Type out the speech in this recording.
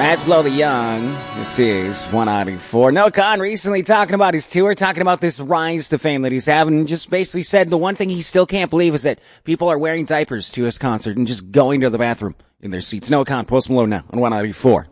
That's Lola Young. This is 194. Noah Khan recently talking about his tour, talking about this rise to fame that he's having, and just basically said the one thing he still can't believe is that people are wearing diapers to his concert and just going to the bathroom in their seats. Noah Khan, Post Malone now on 194.